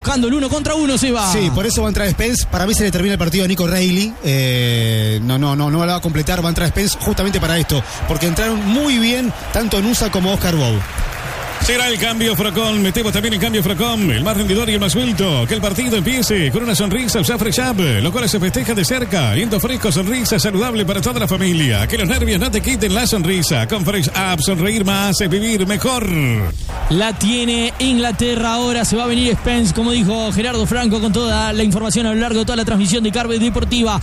buscando el 1 contra 1, Seba. Sí, por eso va a entrar Spence. Para mí se le termina el partido a Nico Reilly. No lo va a completar. Va a entrar Spence justamente para esto, porque entraron muy bien tanto Nusa como Oscar Bow. Será el cambio Frocón, metemos también el cambio Frocón, el más rendidor y el más suelto. Que el partido empiece con una sonrisa Usafre Shop, lo cual se festeja de cerca. Viento fresco, sonrisa saludable para toda la familia. Que los nervios no te quiten la sonrisa. Con Fresh Up, sonreír más es vivir mejor. La tiene Inglaterra, ahora se va a venir Spence, como dijo Gerardo Franco, con toda la información a lo largo de toda la transmisión de Carve Deportiva.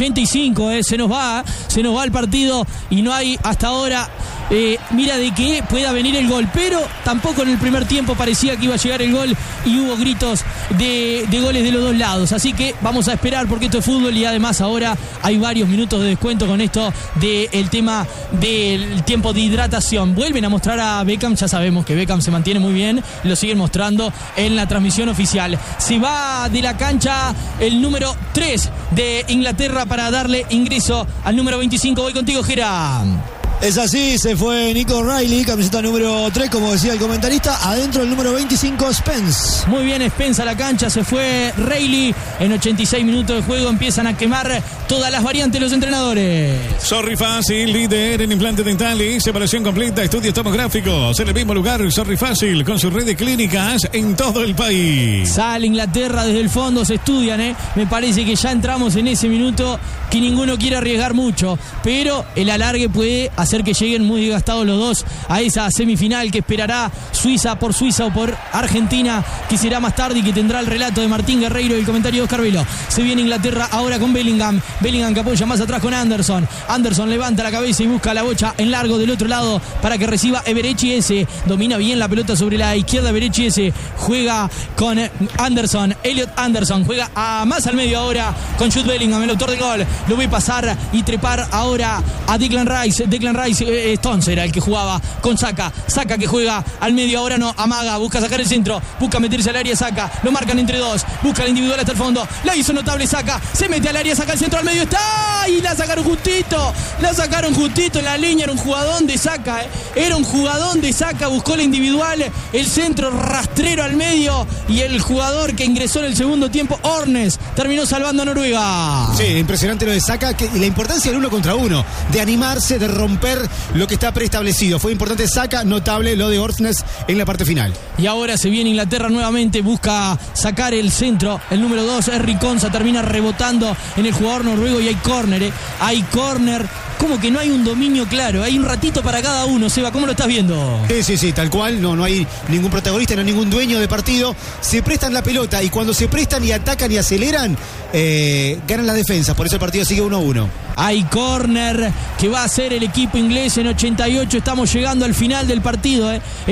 85, se nos va el partido y no hay hasta ahora mira de que pueda venir el gol, pero tampoco en el primer tiempo parecía que iba a llegar el gol y hubo gritos de goles de los dos lados, así que vamos a esperar porque esto es fútbol y además ahora hay varios minutos de descuento con esto del tema del tiempo de hidratación. Vuelven a mostrar a Beckham, ya sabemos que Beckham se mantiene muy bien, lo siguen mostrando en la transmisión oficial. Se va de la cancha el número 3 de Inglaterra para darle ingreso al número 25. Voy contigo, Gera. Es así, se fue Nico Reilly, camiseta número 3, como decía el comentarista. Adentro el número 25, Spence. Muy bien, Spence a la cancha, se fue Reilly. En 86 minutos de juego empiezan a quemar todas las variantes los entrenadores. Sorry Fácil, líder en implantes dentales, separación completa, estudios tomográficos. En el mismo lugar, Sorry Fácil, con su red de clínicas en todo el país. Sale Inglaterra desde el fondo, se estudian, Me parece que ya entramos en ese minuto que ninguno quiere arriesgar mucho, pero el alargue puede hacer que lleguen muy desgastados los dos a esa semifinal que esperará Suiza o por Argentina, que será más tarde y que tendrá el relato de Martín Guerreiro y el comentario de Oscar Velo. Se viene Inglaterra ahora con Bellingham que apoya más atrás con Anderson levanta la cabeza y busca la bocha en largo del otro lado para que reciba Eberechi. Domina bien la pelota sobre la izquierda. Eberechi juega con Anderson, Elliot Anderson juega más al medio ahora con Jude Bellingham, el autor del gol. Lo ve pasar y trepar ahora a Declan Rice. Stones era el que jugaba con Saka que juega al medio, ahora no, amaga, busca sacar el centro, busca meterse al área, Saka, lo marcan entre dos, busca el individual hasta el fondo, la hizo notable Saka, se mete al área, saca el centro al medio, está, y la sacaron justito en la línea, era un jugadón de Saka, buscó la individual, el centro rastrero al medio y el jugador que ingresó en el segundo tiempo, Ornes, terminó salvando a Noruega. Sí, impresionante lo de Saka, y la importancia del 1 contra 1, de animarse, de romper lo que está preestablecido. Fue importante Saka, notable lo de Ornes en la parte final. Y ahora se viene Inglaterra nuevamente, busca sacar el centro, el número 2, Henry Konsa, termina rebotando en el jugador noruego y hay córner, como que no hay un dominio claro, hay un ratito para cada uno. Seba, ¿cómo lo estás viendo? Sí, tal cual, no hay ningún protagonista, no hay ningún dueño de partido, se prestan la pelota y cuando se prestan y atacan y aceleran, ganan la defensa, por eso el partido sigue 1-1. Hay córner que va a hacer el equipo inglés en 88, estamos llegando al final del partido,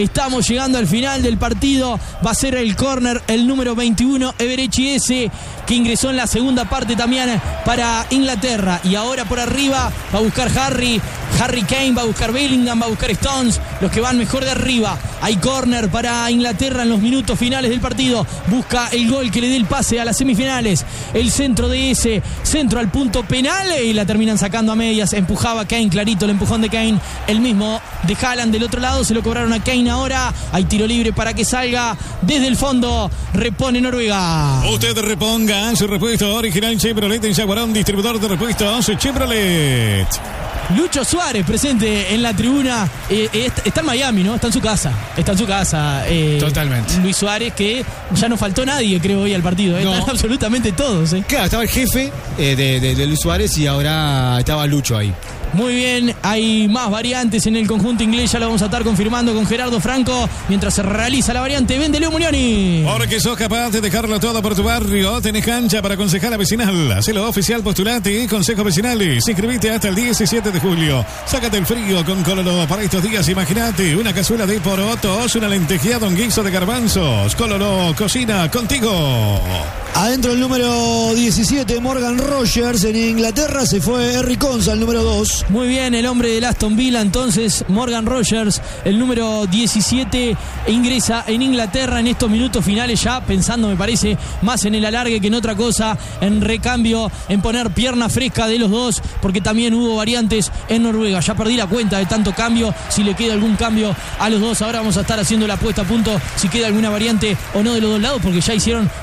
va a ser el córner el número 21, Eberechi, que ingresó en la segunda parte también para Inglaterra, y ahora por arriba va a buscar Harry Kane, va a buscar Bellingham, va a buscar Stones, los que van mejor de arriba. Hay córner para Inglaterra en los minutos finales del partido, busca el gol que le dé el pase a las semifinales, el centro al punto penal y la terminan sacando a medias, empujaba Kane, clarito el empujón de Kane, el mismo de Haaland del otro lado, se lo cobraron a Kane ahora, hay tiro libre para que salga desde el fondo, repone Noruega. Usted reponga su repuesto original Chevrolet en Jaguarón, distribuidor de repuestos Chevrolet. Lucho Suárez presente en la tribuna, está en Miami, ¿no? Está en su casa. Totalmente. Luis Suárez, que ya no faltó nadie, creo, hoy al partido. No. Están absolutamente todos. Claro, estaba el jefe de Luis Suárez y ahora estaba Lucho ahí. Muy bien, hay más variantes en el conjunto inglés, ya lo vamos a estar confirmando con Gerardo Franco mientras se realiza la variante. Vende Leo Mugnoni. Porque sos capaz de dejarlo todo por tu barrio, tenés cancha para concejala vecinal. Hacelo oficial, postulate, consejos vecinales. Inscribite hasta el 17 de julio. Sácate el frío con Coloró para estos días. Imagínate una cazuela de porotos, una lentejeada, un guiso de garbanzos. Coloró cocina contigo. Adentro el número 17, Morgan Rogers. En Inglaterra se fue Henry Konsa, el número 2. Muy bien, el hombre del Aston Villa, entonces Morgan Rogers, el número 17, ingresa en Inglaterra en estos minutos finales, ya pensando, me parece, más en el alargue que en otra cosa, en recambio, en poner pierna fresca de los dos, porque también hubo variantes en Noruega. Ya perdí la cuenta de tanto cambio, si le queda algún cambio a los dos. Ahora vamos a estar haciendo la puesta a punto si queda alguna variante o no de los dos lados, porque ya hicieron